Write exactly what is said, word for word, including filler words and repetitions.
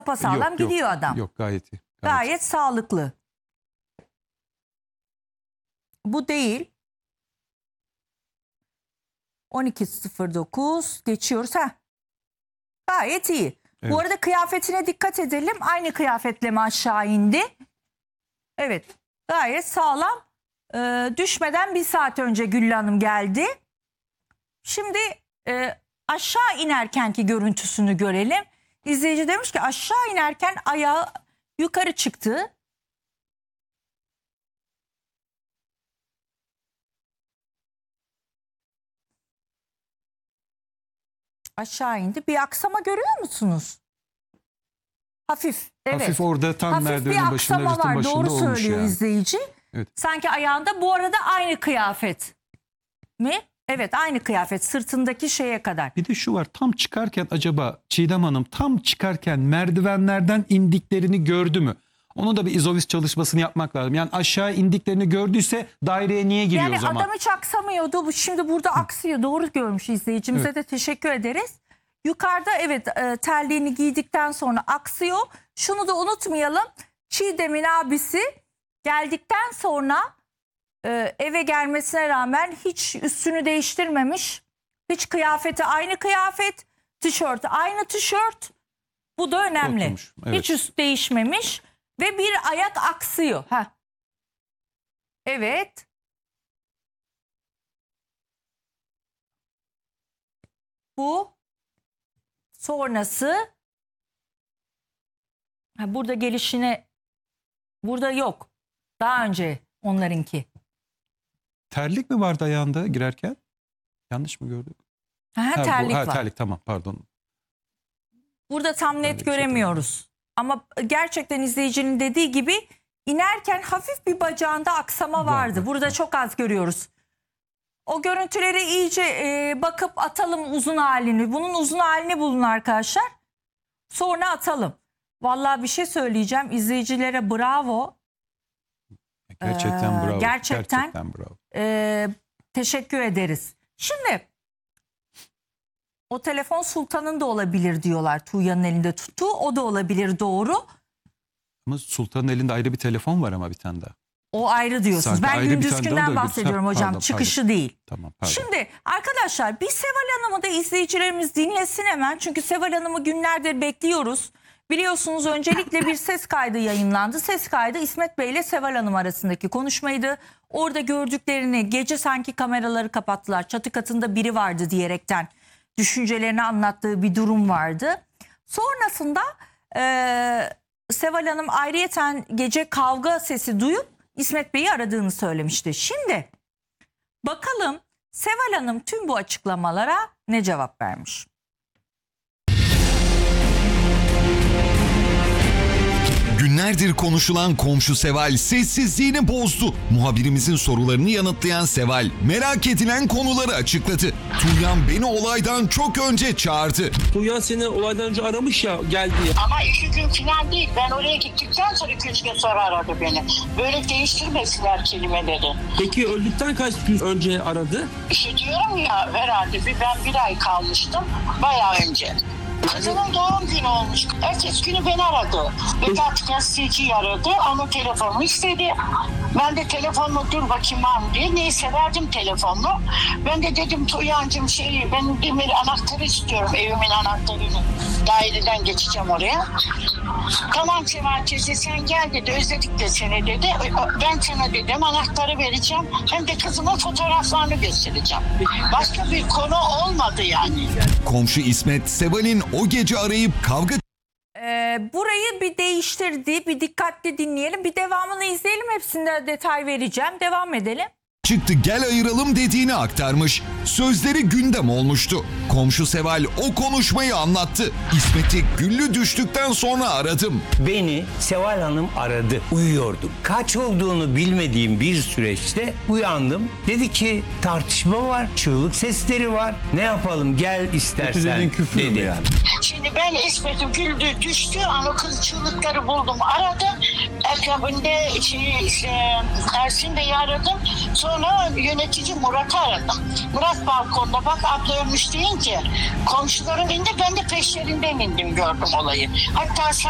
Sapasağlam Yok, gidiyor yok, adam. Yok gayet iyi. Gayet, Gayet sağlıklı. Bu değil. on iki sıfır dokuz geçiyoruz. Heh. Gayet iyi. Evet. Bu arada kıyafetine dikkat edelim. Aynı kıyafetle mi aşağı indi? Evet. Gayet sağlam. Ee, düşmeden bir saat önce Güllü Hanım geldi. Şimdi e, aşağı inerkenki görüntüsünü görelim. İzleyici demiş ki aşağı inerken ayağı yukarı çıktı. Aşağı indi. Bir aksama görüyor musunuz? Hafif. Evet. Hafif orada tam Hafif merdivenin bir başında, aksama rıhtım var. başında Doğru olmuş söylüyor yani. izleyici. Evet. Sanki ayağında bu arada aynı kıyafet mi? Evet, aynı kıyafet sırtındaki şeye kadar. Bir de şu var, tam çıkarken acaba Çiğdem Hanım tam çıkarken merdivenlerden indiklerini gördü mü? Onun da bir izovis çalışmasını yapmak lazım. Yani aşağı indiklerini gördüyse daireye niye giriyor Yani o zaman? adam hiç aksamıyordu. Bu şimdi burada aksıyor. Doğru görmüş izleyicimize Evet. de teşekkür ederiz. Yukarıda evet e, terliğini giydikten sonra aksıyor. Şunu da unutmayalım. Çiğdem'in abisi geldikten sonra e, eve gelmesine rağmen hiç üstünü değiştirmemiş. Hiç kıyafeti aynı kıyafet, tişört aynı tişört. Bu da önemli. Oturmuş, evet. Hiç üst değişmemiş ve bir ayak aksıyor. Heh. Evet. Bu sonrası ha, burada gelişine burada yok. Daha önce onlarınki. Terlik mi vardı ayağında girerken? Yanlış mı gördük? Ha, Ha, bu- terlik ha, var. terlik tamam pardon. Burada tam Ben de net bir şey göremiyoruz. Ama gerçekten izleyicinin dediği gibi inerken hafif bir bacağında aksama Var, vardı. var, Burada var. çok az görüyoruz. O görüntülere iyice e, bakıp atalım uzun halini. Bunun uzun halini bulun arkadaşlar. Sonra atalım. Vallahi bir şey söyleyeceğim. İzleyicilere bravo. Gerçekten Ee, bravo. gerçekten. Gerçekten bravo. E, teşekkür ederiz. Şimdi o telefon Sultan'ın da olabilir diyorlar. Tuğya'nın elinde tuttuğu. O da olabilir, doğru. Ama Sultan'ın elinde ayrı bir telefon var ama bir tane daha. O ayrı diyorsunuz. Sanki ben ayrı bir tane gündüzgünden daha da bahsediyorum görsem- hocam. pardon, Çıkışı değil. Tamam pardon. Şimdi arkadaşlar bir Seval Hanım'ı da izleyicilerimiz dinlesin hemen. Çünkü Seval Hanım'ı günlerdir bekliyoruz. Biliyorsunuz öncelikle bir ses kaydı yayınlandı. Ses kaydı İsmet Bey ile Seval Hanım arasındaki konuşmaydı. Orada gördüklerini, gece sanki kameraları kapattılar, çatı katında biri vardı diyerekten düşüncelerini anlattığı bir durum vardı. Sonrasında e, Seval Hanım ayrıyeten gece kavga sesi duyup İsmet Bey'i aradığını söylemişti. Şimdi bakalım Seval Hanım tüm bu açıklamalara ne cevap vermiş? Günlerdir konuşulan komşu Seval sessizliğini bozdu. Muhabirimizin sorularını yanıtlayan Seval merak edilen konuları açıkladı. Tuğyan beni olaydan çok önce çağırdı. Tuğyan seni olaydan önce aramış ya, gel diye. Ama iki gün falan değil. Ben oraya gittikten sonra iki üç gün sonra aradı beni. Böyle değiştirmesinler kelimeleri. Peki öldükten kaç gün önce aradı? İşte diyorum ya herhalde bir, ben bir ay kalmıştım. Bayağı önce. Kızımın doğum günü olmuş. Ertesi günü beni aradı. Vedat gazeteciyi aradı. Onun telefonunu istedi. Ben de telefonunu dur bakayım var mı diye. Neyse verdim telefonunu. Ben de dedim Tuğyancığım şey, ben demir anahtarı istiyorum. Evimin anahtarını. Daireden geçeceğim oraya. Tamam Seval teyze sen gel dedi. Özledik de seni dedi. Ben sana dedim anahtarı vereceğim. Hem de kızıma fotoğraflarını göstereceğim. Başka bir konu olmadı yani. Komşu İsmet Seval'in o gece arayıp kavga Ee, burayı bir değiştirdi, bir dikkatli dinleyelim, bir devamını izleyelim. Hepsinde detay vereceğim. Devam edelim. çıktı gel ayıralım dediğini aktarmış. Sözleri gündem olmuştu. Komşu Seval o konuşmayı anlattı. İsmet'i Güllü düştükten sonra aradım. Beni Seval Hanım aradı. Uyuyordum. Kaç olduğunu bilmediğim bir süreçte uyandım. Dedi ki tartışma var, çığlık sesleri var. Ne yapalım gel istersen dedi. Yani. Şimdi ben İsmet'im güldü düştü ama kız çığlıkları buldum aradı. Akabinde şey, işte, Ersin Bey'i aradım. Sonra yönetici Murat'ı aradım. Murat balkonda bak abla ölmüş deyince komşularım indi ben de peşlerinden indim gördüm olayı. Hatta